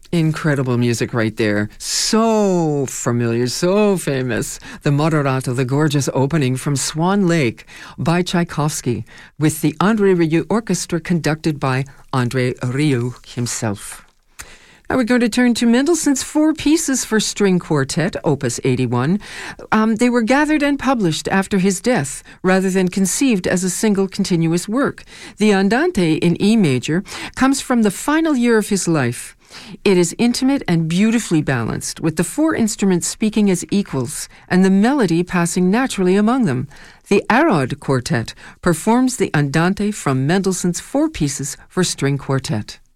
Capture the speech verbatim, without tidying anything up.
Incredible music right there. So familiar, so famous. The Moderato, the gorgeous opening from Swan Lake by Tchaikovsky with the André Rieu Orchestra conducted by André Rieu himself. Now we're going to turn to Mendelssohn's Four Pieces for String Quartet, Opus eighty-one. Um, they were gathered and published after his death, rather than conceived as a single continuous work. The Andante in E major comes from the final year of his life. It is intimate and beautifully balanced, with the four instruments speaking as equals and the melody passing naturally among them. The Arod Quartet performs the Andante from Mendelssohn's Four Pieces for String Quartet.